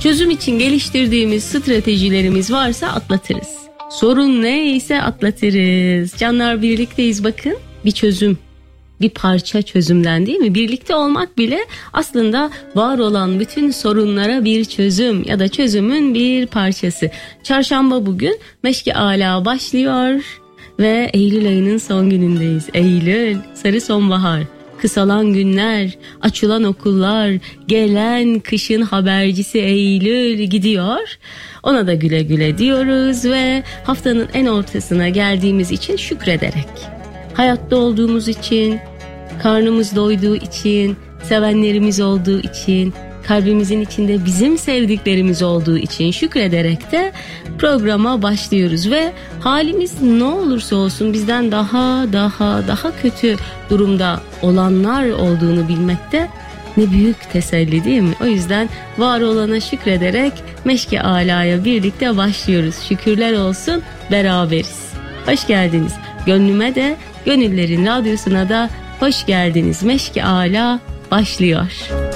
Çözüm için geliştirdiğimiz stratejilerimiz varsa atlatırız. Sorun neyse atlatırız. Canlar, birlikteyiz bakın. Bir çözüm, bir parça çözümden, değil mi? Birlikte olmak bile aslında var olan bütün sorunlara bir çözüm ya da çözümün bir parçası. Çarşamba bugün, Meşki Ala başlıyor ve Eylül ayının son günündeyiz. Eylül, sarı sonbahar. Kısalan günler, açılan okullar, gelen kışın habercisi Eylül gidiyor. Ona da güle güle diyoruz ve haftanın en ortasına geldiğimiz için şükrederek, hayatta olduğumuz için, karnımız doyduğu için, sevenlerimiz olduğu için, kalbimizin içinde bizim sevdiklerimiz olduğu için şükrederek de programa başlıyoruz ve halimiz ne olursa olsun bizden daha kötü durumda olanlar olduğunu bilmekte ne büyük teselli, değil mi? O yüzden var olana şükrederek Meşki Ala'ya birlikte başlıyoruz. Şükürler olsun, beraberiz. Hoş geldiniz. Gönlüme de, Gönüllerin Radyosu'na da hoş geldiniz. Meşki Ala başlıyor.